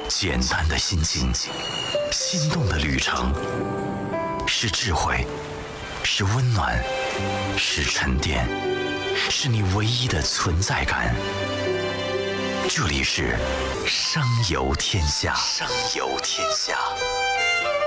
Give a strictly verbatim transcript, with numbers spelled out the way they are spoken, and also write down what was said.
简单的心境，心动的旅程，是智慧，是温暖，是沉淀，是你唯一的存在感。这里是商游天下，商游天下。